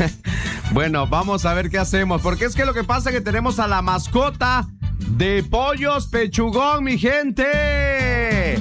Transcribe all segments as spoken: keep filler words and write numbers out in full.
Bueno, vamos a ver qué hacemos, porque es que lo que pasa es que tenemos a la mascota de Pollos Pechugón, mi gente.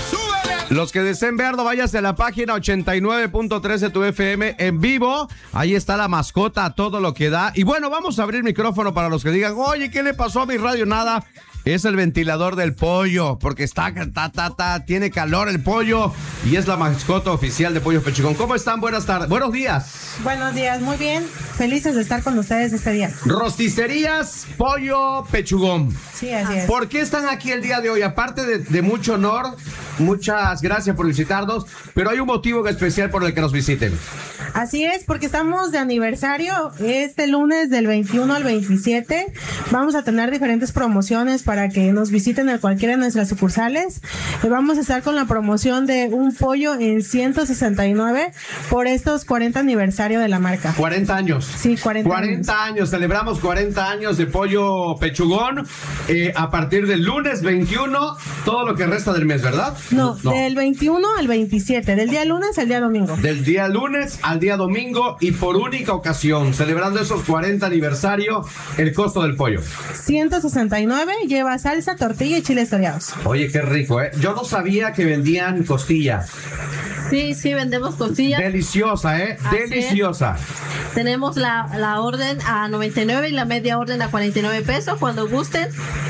Los que deseen verlo, váyase a la página ochenta y nueve punto tres de tu F M en vivo. Ahí está la mascota, todo lo que da. Y bueno, vamos a abrir micrófono para los que digan, oye, ¿qué le pasó a mi radio? Nada. Es el ventilador del pollo, porque está, ta, ta, ta, tiene calor el pollo y es la mascota oficial de Pollos Pechugón. ¿Cómo están? Buenas tardes. Buenos días. Buenos días, muy bien. Felices de estar con ustedes este día. Rosticerías Pollo Pechugón. Sí, así es. ¿Por qué están aquí el día de hoy? Aparte de, de mucho honor, muchas gracias por visitarnos, pero hay un motivo especial por el que nos visiten. Así es, porque estamos de aniversario este lunes del veintiuno al veintisiete. Vamos a tener diferentes promociones para que nos visiten en cualquiera de nuestras sucursales. Vamos a estar con la promoción de un pollo en ciento sesenta y nueve por estos cuarenta aniversario de la marca. cuarenta años. Sí, cuarenta, cuarenta años. años. Celebramos cuarenta años de Pollo Pechugón eh, a partir del lunes veintiuno, todo lo que resta del mes, ¿verdad? No, no, del veintiuno al veintisiete, del día lunes al día domingo. Del día lunes al día domingo y por única ocasión, celebrando esos cuarenta aniversario, el costo del pollo. ciento sesenta y nueve, lleva salsa, tortilla y chiles toreados. Oye, qué rico, ¿eh? Yo no sabía que vendían costilla. Sí, sí, vendemos costillas. Deliciosa, ¿eh? Así Deliciosa. Es. Tenemos la, la orden a noventa y nueve y la media orden a cuarenta y nueve pesos, cuando gusten.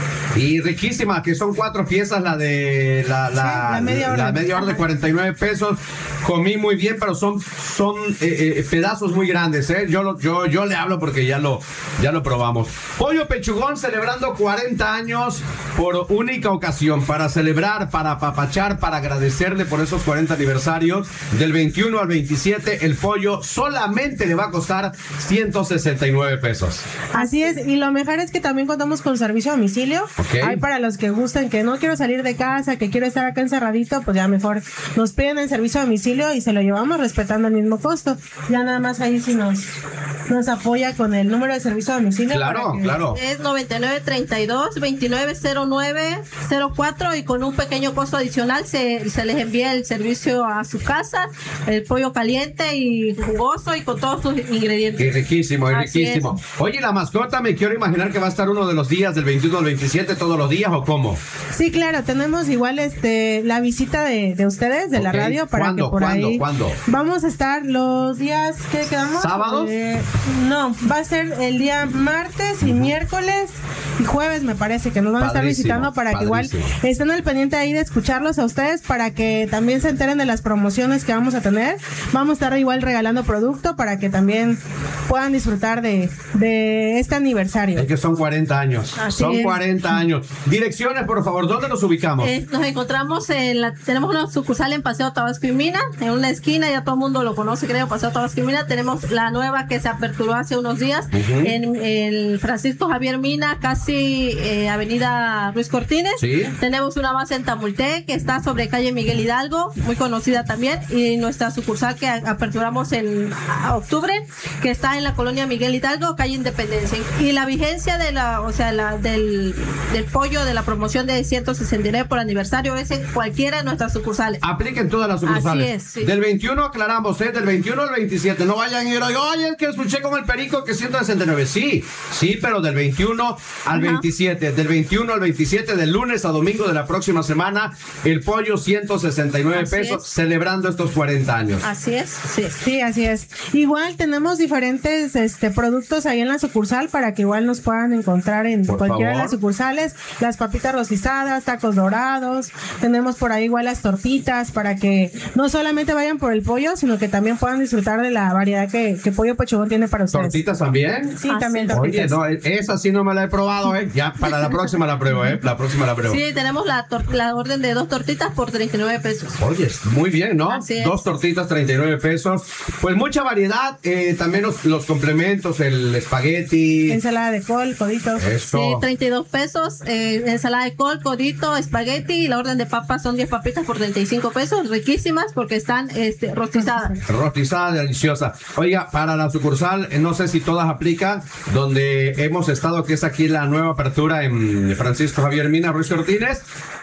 Y riquísima, que son cuatro piezas, la de la, la, sí, la media orden, la media orden cuarenta y nueve pesos. Comí muy bien, pero son, son eh, eh, pedazos muy grandes, ¿eh? Yo, lo, yo, yo le hablo porque ya lo, ya lo probamos. Pollo Pechugón celebrando cuarenta años por única ocasión, para celebrar, para apapachar, para agradecerle por esos cuarenta aniversarios. Del veintiuno al veintisiete, el pollo solamente le va a costar ciento sesenta y nueve pesos. Así es, y lo mejor es que también contamos con servicio a domicilio. Okay. Hay para los que gusten, que no quiero salir de casa, que quiero estar acá encerradito, pues ya mejor nos piden el servicio a domicilio y se lo llevamos respetando el mismo costo. Ya nada más ahí si nos, nos apoya con el número de servicio a domicilio. Claro, que... claro. Es noventa y nueve treinta y dos veintinueve cero nueve cero cuatro y con un pequeño costo adicional se, se les envía el servicio a su casa, el pollo caliente y jugoso y con todos sus ingredientes. Es riquísimo, es Así riquísimo. es. Oye, la mascota, me quiero imaginar que va a estar uno de los días del veintiuno al veintisiete, todos los días, ¿o cómo? Sí, claro, tenemos igual este la visita de, de ustedes, de okay. la radio, para ¿Cuándo, que por ¿cuándo, ahí ¿cuándo? Vamos a estar los días, ¿qué quedamos? ¿Sábados? Eh, no, va a ser el día martes y uh-huh. miércoles y jueves, me parece, que nos van padrísimo, a estar visitando para padrísimo. que igual estén al pendiente ahí de escucharlos a ustedes, para que también se enteren de las promociones que vamos a tener. Vamos a estar igual regalando producto para que también puedan disfrutar de, de este aniversario. Es que son cuarenta años. Así son es. cuarenta años. Direcciones, por favor, ¿dónde nos ubicamos? Eh, nos encontramos en la, tenemos una sucursal en Paseo Tabasco y Mina, en una esquina, ya todo el mundo lo conoce, creo, Paseo Tabasco y Mina. Tenemos la nueva que se aperturó hace unos días, uh-huh. en el Francisco Javier Mina, casi eh, Avenida Ruiz Cortines. ¿Sí? Tenemos una base en Tamulté, que está sobre calle Miguel Hidalgo, muy conocida también, y nuestra sucursal que aperturamos en octubre, que está en la colonia Miguel Hidalgo, calle Independencia. Y la vigencia de la, o sea, la del, del pollo, de la promoción de ciento sesenta y nueve por aniversario, es en cualquiera de nuestras sucursales. Apliquen todas las sucursales. Así es, sí. Del veintiuno aclaramos, ¿eh? Del veintiuno al veintisiete. No vayan y ir, oye, es que escuché con el perico que ciento sesenta y nueve. Sí, sí, pero del veintiuno al veintisiete. Del veintiuno al veintisiete, del lunes a domingo de la próxima semana, el pollo ciento sesenta y nueve así pesos, es. Celebrando estos cuarenta años. Así es, sí. Sí, así es. Igual tenemos diferentes este, productos ahí en la sucursal para que igual nos puedan encontrar en por cualquiera favor. de las sucursales. Las papitas rostizadas, tacos dorados. Tenemos por ahí igual las tortitas para que no solamente vayan por el pollo, sino que también puedan disfrutar de la variedad que, que Pollo Pechugón tiene para ustedes. ¿Tortitas también? Sí, ah, también sí. tortitas. Oye, no, esa sí no me la he probado, ¿eh? Ya, para la próxima la pruebo, ¿eh? La próxima la pruebo. Sí, tenemos la, tor- la orden de dos tortitas por treinta y nueve pesos. Oye, muy bien, ¿no? Así es. Dos tortitas, treinta y nueve pesos. Pues mucha variedad, eh, también los, los complementos, el espagueti. Ensalada de col, coditos. Eso. Sí, treinta y dos pesos, eh, ensalada de col, codito, espagueti, y la orden de papas son diez papitas por treinta y cinco pesos, riquísimas porque están este, rostizadas. Rostizada, deliciosa. Oiga, para la sucursal, no sé si todas aplican, donde hemos estado, que es aquí la nueva apertura en Francisco Javier Mina, Ruiz Cortines.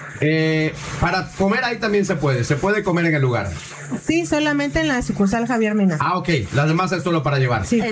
Eh, para comer ahí también se puede, se puede comer en el lugar. Sí, solamente en la sucursal Javier Mina. Ah, ok, las demás es solo para llevar. Sí.